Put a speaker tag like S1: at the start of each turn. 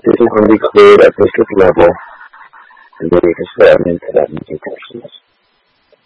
S1: isn't only cleared at district level and very historic to that many persons.